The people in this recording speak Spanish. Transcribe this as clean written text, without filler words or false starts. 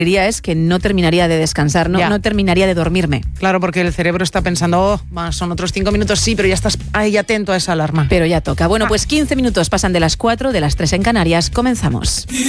es que no terminaría de descansar, no terminaría de dormirme. Claro, porque el cerebro está pensando, son otros 5 minutos, sí, pero ya estás ahí atento a esa alarma. Pero ya toca. Bueno, pues 15 minutos pasan de las 4, de las 3 en Canarias. Comenzamos.